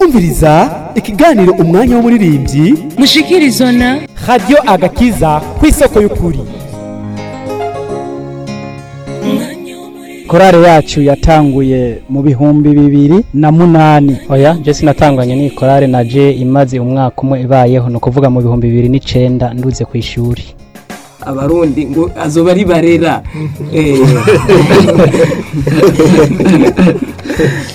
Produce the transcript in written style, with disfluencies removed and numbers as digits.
umviriza ikiganiro umwanya w'umuririmbyi mushikirizwa na Radio Agakiza kw'isoko y'ukuri. Korale yacu yatanguye mu bihumbi 2008. Oya, je sinatanganye ni korale naje imaze umwaka umwe ibayeho, no kuvuga mu bihumbi 2009 nduze ku ishuri. Abarundi ngo azoba ari barera